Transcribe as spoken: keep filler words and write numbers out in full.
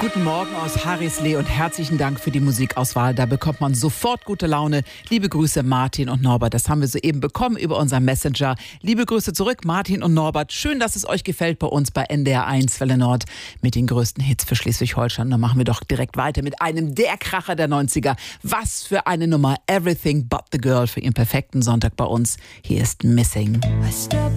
Guten Morgen aus Harrislee und herzlichen Dank für die Musikauswahl. Da bekommt man sofort gute Laune. Liebe Grüße Martin und Norbert. Das haben wir soeben bekommen über unseren Messenger. Liebe Grüße zurück, Martin und Norbert. Schön, dass es euch gefällt bei uns bei N D R eins Welle Nord mit den größten Hits für Schleswig-Holstein. Da machen wir doch direkt weiter mit einem der Kracher der neunziger. Was für eine Nummer. Everything But the Girl für ihren perfekten Sonntag bei uns. Hier ist Missing.